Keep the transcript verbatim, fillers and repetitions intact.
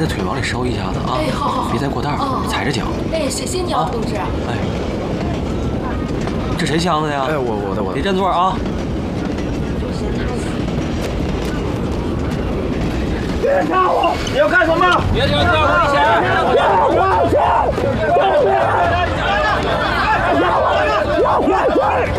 在腿往里收一下子啊！ 哎，好好好， 别再过道，踩着脚。 哎，谢谢你啊，同志。 哎，这谁箱子呀？ 哎，我我的我的。 别占座啊！ 别插我！你要干什么？ 别停！掉危险！ 要钱！要钱！